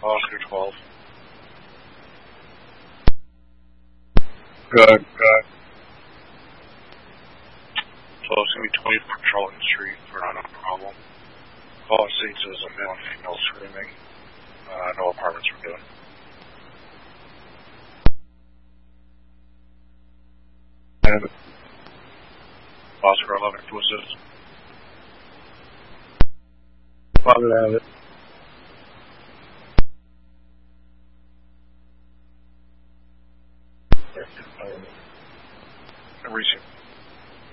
Oscar 12. Good. So it's going to be 24 Charlton Street for not a problem. All it states is a male and female screaming. No apartments were given. And Oscar 11 to assist. Positive.